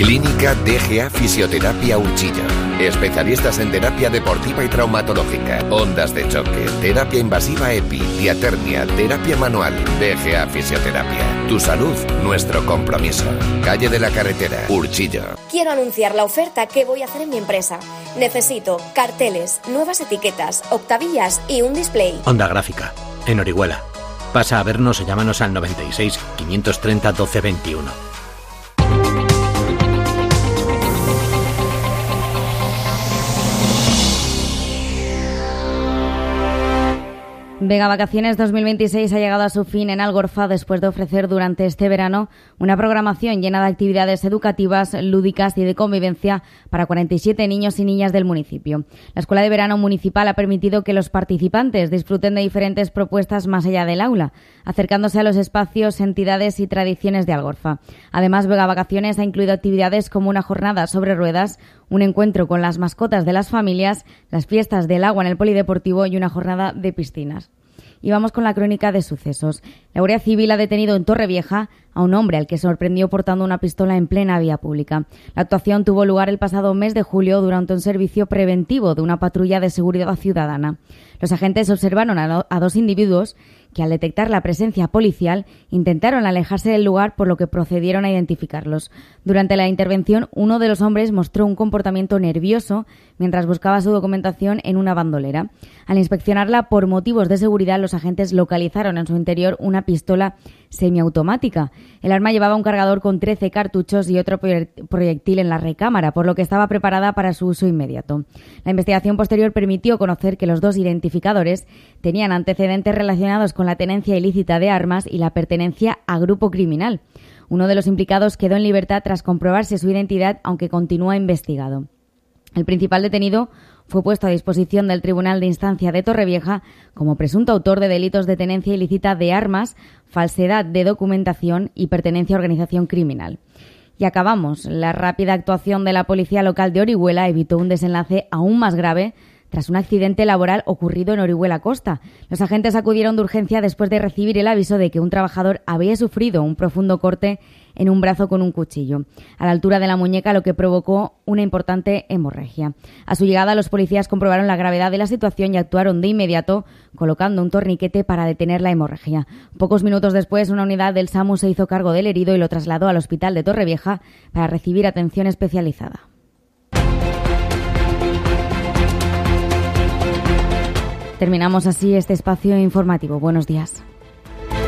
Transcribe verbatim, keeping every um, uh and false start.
Clínica D G A Fisioterapia Urchillo. Especialistas en terapia deportiva y traumatológica, ondas de choque, terapia invasiva EPI, diatermia, terapia manual. D G A Fisioterapia. Tu salud, nuestro compromiso. Calle de la Carretera, Urchillo. Quiero anunciar la oferta que voy a hacer en mi empresa. Necesito carteles, nuevas etiquetas, octavillas y un display. Onda Gráfica, en Orihuela. Pasa a vernos o llámanos al noventa y seis, quinientos treinta, doce veintiuno. Vega Vacaciones dos mil veintiséis ha llegado a su fin en Algorfa después de ofrecer durante este verano una programación llena de actividades educativas, lúdicas y de convivencia para cuarenta y siete niños y niñas del municipio. La Escuela de Verano Municipal ha permitido que los participantes disfruten de diferentes propuestas más allá del aula, acercándose a los espacios, entidades y tradiciones de Algorfa. Además, Vega Vacaciones ha incluido actividades como una jornada sobre ruedas, un encuentro con las mascotas de las familias, las fiestas del agua en el polideportivo y una jornada de piscinas. Y vamos con la crónica de sucesos. La Guardia Civil ha detenido en Torrevieja a un hombre al que sorprendió portando una pistola en plena vía pública. La actuación tuvo lugar el pasado mes de julio durante un servicio preventivo de una patrulla de seguridad ciudadana. Los agentes observaron a, do- a dos individuos que al detectar la presencia policial intentaron alejarse del lugar, por lo que procedieron a identificarlos. Durante la intervención, uno de los hombres mostró un comportamiento nervioso mientras buscaba su documentación en una bandolera. Al inspeccionarla por motivos de seguridad, los agentes localizaron en su interior una pistola semiautomática. El arma llevaba un cargador con trece cartuchos y otro proyectil en la recámara, por lo que estaba preparada para su uso inmediato. La investigación posterior permitió conocer que los dos identificadores tenían antecedentes relacionados con la tenencia ilícita de armas y la pertenencia a grupo criminal. Uno de los implicados quedó en libertad tras comprobarse su identidad, aunque continúa investigado. El principal detenido fue puesto a disposición del Tribunal de Instancia de Torrevieja como presunto autor de delitos de tenencia ilícita de armas, falsedad de documentación y pertenencia a organización criminal. Y acabamos. La rápida actuación de la Policía Local de Orihuela evitó un desenlace aún más grave tras un accidente laboral ocurrido en Orihuela Costa. Los agentes acudieron de urgencia después de recibir el aviso de que un trabajador había sufrido un profundo corte en un brazo con un cuchillo, a la altura de la muñeca, lo que provocó una importante hemorragia. A su llegada, los policías comprobaron la gravedad de la situación y actuaron de inmediato, colocando un torniquete para detener la hemorragia. Pocos minutos después, una unidad del SAMU se hizo cargo del herido y lo trasladó al hospital de Torrevieja para recibir atención especializada. Terminamos así este espacio informativo. Buenos días.